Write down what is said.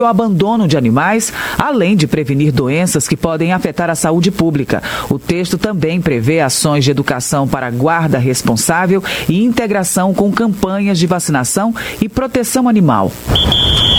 o abandono de animais, além de prevenir doenças que podem afetar a saúde pública. O texto também prevê ações de educação para a guarda responsável e integração com campanhas de vacinação e proteção animal.